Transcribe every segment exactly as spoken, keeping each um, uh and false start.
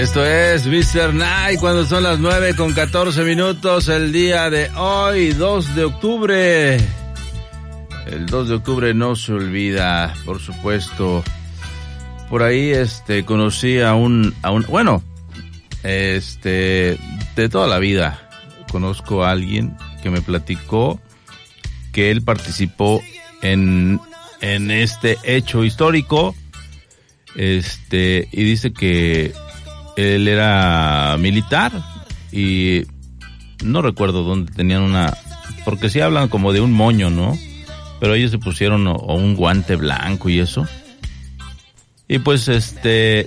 Esto es mister Night cuando son las nueve con catorce minutos el día de hoy, dos de octubre. El dos de octubre no se olvida, por supuesto. Por ahí este conocí a un a un bueno, este de toda la vida conozco a alguien que me platicó que él participó en en este hecho histórico. Este y dice que él era militar y no recuerdo dónde tenían una, porque sí hablan como de un moño, ¿no? Pero ellos se pusieron o, o un guante blanco y eso. Y pues este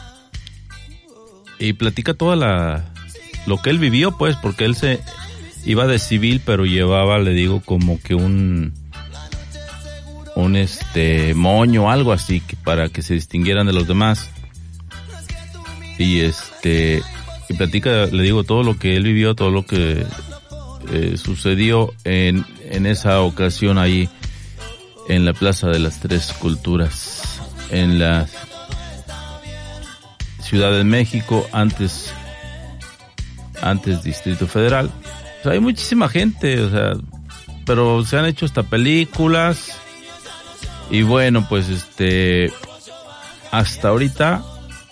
y platica toda la lo que él vivió, pues, porque él se iba de civil, pero llevaba, le digo, como que un un este moño, algo así, que para que se distinguieran de los demás. Y este y platica, le digo, todo lo que él vivió, todo lo que eh, sucedió en en esa ocasión ahí en la Plaza de las Tres Culturas, en la Ciudad de México, antes antes Distrito Federal. O sea, hay muchísima gente, o sea, pero se han hecho hasta películas. Y bueno, pues este hasta ahorita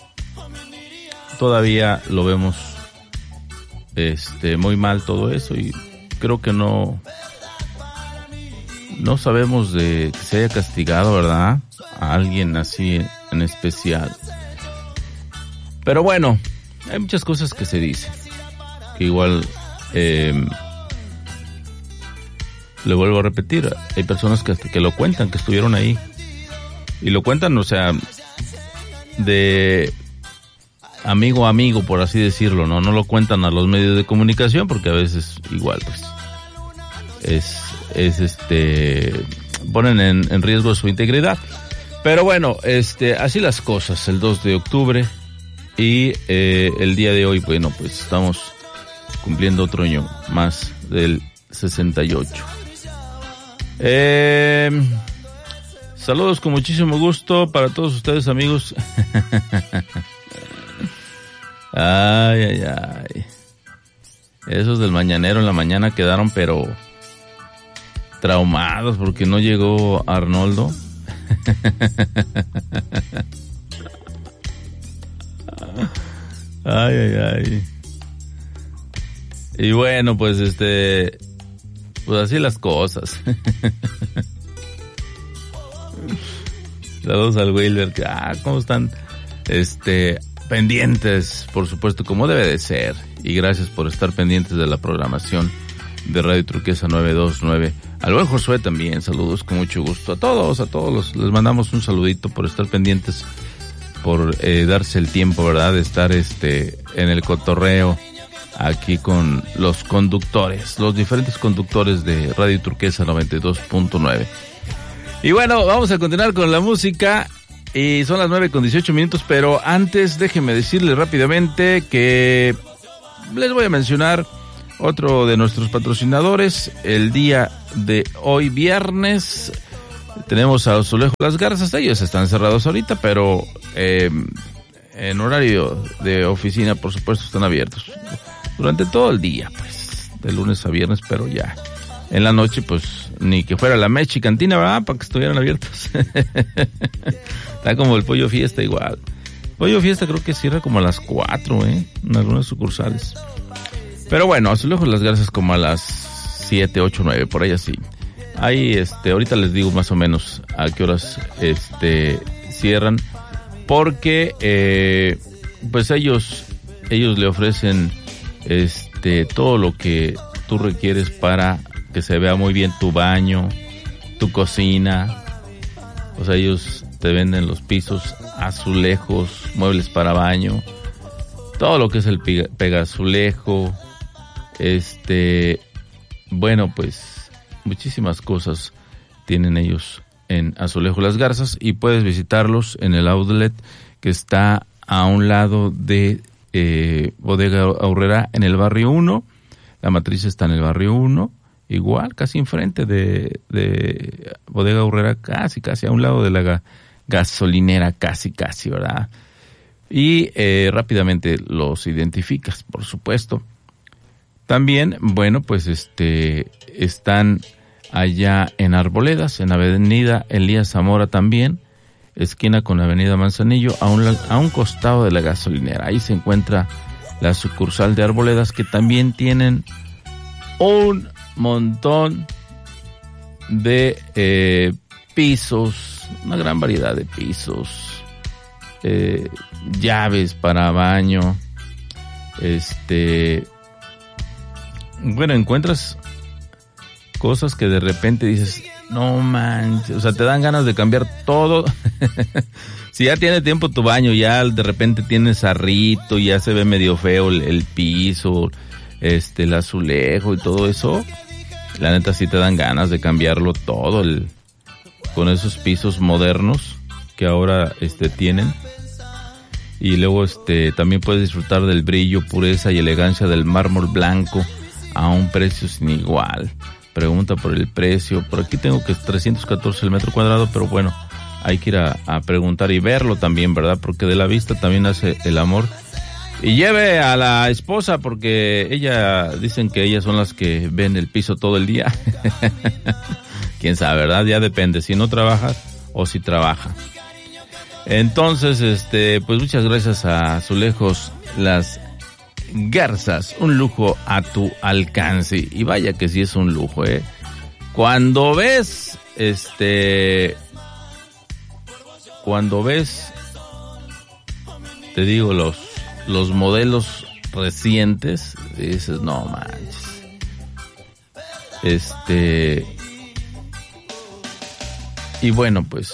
todavía lo vemos este muy mal todo eso, y creo que no no sabemos de que se haya castigado, ¿verdad?, a alguien así en especial. Pero bueno, hay muchas cosas que se dicen, que igual eh, le vuelvo a repetir, hay personas que hasta que lo cuentan, que estuvieron ahí, y lo cuentan, o sea, de amigo a amigo, por así decirlo, no no lo cuentan a los medios de comunicación, porque a veces igual pues es es este ponen en, en riesgo su integridad. Pero bueno, este así las cosas, el dos de octubre, y eh, el día de hoy, bueno, pues estamos cumpliendo otro año más del sesenta y ocho. Eh, saludos con muchísimo gusto para todos ustedes, amigos. Ay, ay, ay. Esos del mañanero en la mañana quedaron pero traumados porque no llegó Arnoldo. Ay, ay, ay. Y bueno, pues este, pues así las cosas. Saludos al Wilber. Ah, ¿cómo están? Este, pendientes, por supuesto, como debe de ser. Y gracias por estar pendientes de la programación de Radio Turquesa nueve dos nueve. Al buen Josué también, saludos con mucho gusto. A todos, a todos los, les mandamos un saludito por estar pendientes, por eh, darse el tiempo, ¿verdad?, de estar este en el cotorreo aquí con los conductores, los diferentes conductores de Radio Turquesa noventa y dos punto nueve. Y bueno, vamos a continuar con la música. Y son las nueve con dieciocho minutos, pero antes déjenme decirles rápidamente que les voy a mencionar otro de nuestros patrocinadores. El día de hoy, viernes, tenemos a Azulejo Las Garzas. Ellos están cerrados ahorita, pero eh, en horario de oficina, por supuesto, están abiertos durante todo el día, pues, de lunes a viernes, pero ya en la noche, pues, ni que fuera la Mechi Cantina, ¿verdad?, para que estuvieran abiertos. Está como el Pollo Fiesta igual. Pollo Fiesta creo que cierra como a las cuatro, ¿eh?, en algunas sucursales. Pero bueno, Azulejos Las Garzas como a las siete, ocho, nueve, por ahí así. Ahí, este, ahorita les digo más o menos a qué horas, este, cierran. Porque, eh, pues ellos, ellos le ofrecen, este, todo lo que tú requieres para que se vea muy bien tu baño, tu cocina. O sea, ellos te venden los pisos, azulejos, muebles para baño, todo lo que es el pegazulejo, este, bueno, pues muchísimas cosas tienen ellos en Azulejo Las Garzas, y puedes visitarlos en el outlet que está a un lado de eh, Bodega Aurrera en el barrio uno. La matriz está en el barrio uno, igual, casi enfrente de, de Bodega Aurrera, casi, casi a un lado de la ga, gasolinera, casi, casi, ¿verdad? y eh, rápidamente los identificas, por supuesto. También, bueno, pues este están allá en Arboledas, en Avenida Elías Zamora también, esquina con Avenida Manzanillo, a un, a un costado de la gasolinera. Ahí se encuentra la sucursal de Arboledas, que también tienen un montón de eh, pisos, una gran variedad de pisos, eh, llaves para baño, este, bueno, encuentras cosas que de repente dices, no manches, o sea, te dan ganas de cambiar todo. Si ya tiene tiempo tu baño, ya de repente tiene sarrito, ya se ve medio feo el, el piso, este, el azulejo y todo eso, la neta sí te dan ganas de cambiarlo todo, el, con esos pisos modernos que ahora este tienen. Y luego este también puedes disfrutar del brillo, pureza y elegancia del mármol blanco a un precio sin igual. Pregunta por el precio. Por aquí tengo que es trescientos catorce el metro cuadrado, pero bueno, hay que ir a, a preguntar y verlo también, ¿verdad? Porque de la vista también hace el amor. Y lleve a la esposa, porque ella, dicen que ellas son las que ven el piso todo el día. Quién sabe, ¿verdad? Ya depende si no trabaja o si trabaja. Entonces, este, pues muchas gracias a Azulejos Las Garzas, un lujo a tu alcance. Y vaya que sí es un lujo, ¿eh? Cuando ves, este, cuando ves, te digo, los, los modelos recientes, dices, no manches. Este, y bueno, pues,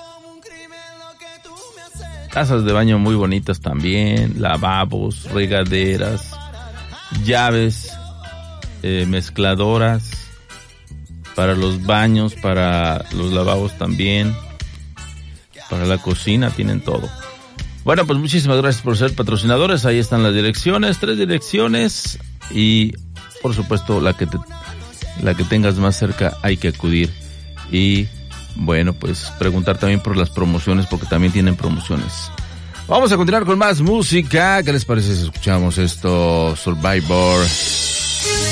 casas de baño muy bonitas también, lavabos, regaderas, llaves, eh, mezcladoras para los baños, para los lavabos también, para la cocina, tienen todo. Bueno, pues muchísimas gracias por ser patrocinadores. Ahí están las direcciones, tres direcciones, y por supuesto la que te, la que tengas más cerca hay que acudir. Y bueno, pues preguntar también por las promociones, porque también tienen promociones. Vamos a continuar con más música. ¿Qué les parece si escuchamos esto? Survivor.